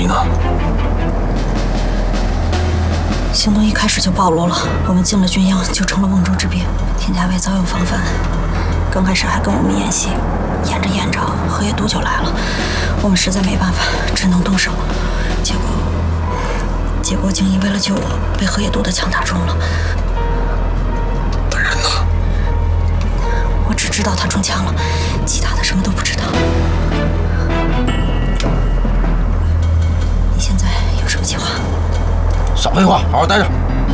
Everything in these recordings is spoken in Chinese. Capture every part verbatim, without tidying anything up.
你呢？ 行动一开始就暴露了，我们进了军营就成了瓮中之鳖。田家卫早有防范，刚开始还跟我们演戏，演着演着，荷叶督就来了，我们实在没办法，只能动手。结果，结果景逸为了救我，被荷叶督的枪打中了。 他人呢？ 我只知道他中枪了，其他的什么都不知道。你现在有什么计划？ 少废话，好好待着。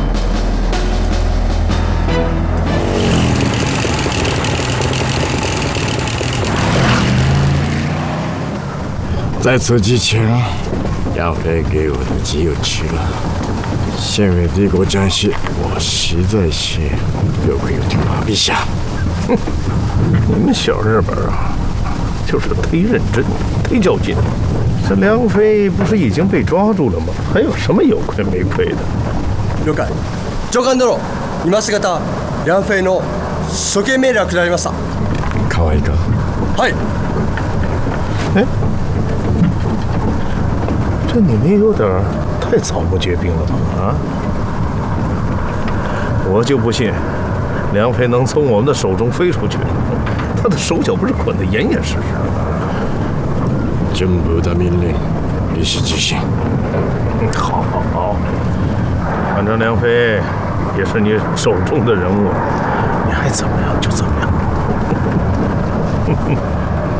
在此之前，杨飞给我的只有吃了。献给帝国战士，我实在是有愧有听话陛下。 哼，你们小日本啊，就是忒认真，忒较劲。这梁飞不是已经被抓住了吗？还有什么有愧没愧的？ 了解。上官殿、今しがた梁飛の処刑命令が下りました。 可愛いか？ はい。 哎，这你们有点太草木皆兵了吧？啊！我就不信梁飞能从我们的手中飞出去，他的手脚不是捆得严严实实的。 全部的命令必须执行。 好，好，好。反正梁飞也是你手中的人物，你爱怎么样就怎么样。